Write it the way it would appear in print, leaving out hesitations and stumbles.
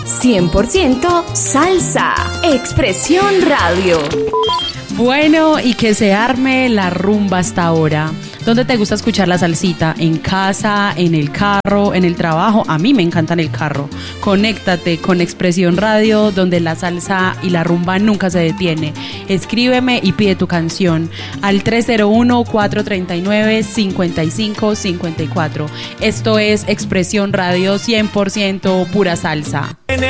100% salsa. Expresión Radio. Bueno, y que se arme la rumba hasta ahora. ¿Dónde te gusta escuchar la salsita? ¿En casa, en el carro, en el trabajo? A mí me encanta en el carro. Conéctate con Expresión Radio, donde la salsa y la rumba nunca se detiene. Escríbeme y pide tu canción al 301-439-5554. Esto es Expresión Radio, 100% pura salsa.